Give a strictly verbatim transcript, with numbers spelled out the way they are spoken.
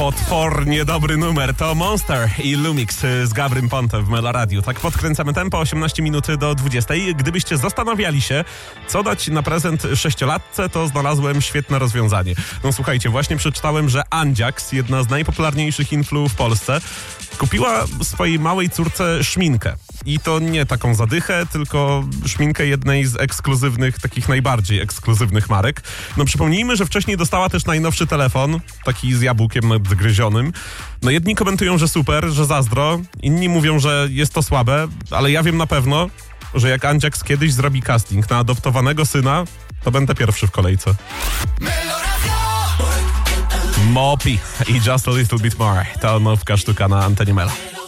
Potwornie dobry numer to Monster i Lumix z Gabrym Pontem w Melo Radio. Tak podkręcamy tempo, osiemnaście minut do dwudziestej. Gdybyście zastanawiali się, co dać na prezent sześciolatce, to znalazłem świetne rozwiązanie. No słuchajcie, właśnie przeczytałem, że Andziax, jedna z najpopularniejszych influ w Polsce, kupiła swojej małej córce szminkę. I to nie taką zadychę, tylko szminkę jednej z ekskluzywnych, takich najbardziej ekskluzywnych marek. No przypomnijmy, że wcześniej dostała też najnowszy telefon, taki z jabłkiem nadgryzionym. No jedni komentują, że super, że zazdro, inni mówią, że jest to słabe, ale ja wiem na pewno, że jak Andziax kiedyś zrobi casting na adoptowanego syna, to będę pierwszy w kolejce. Mopi i Just a Little Bit More. To nowka sztuka na antenie Melo.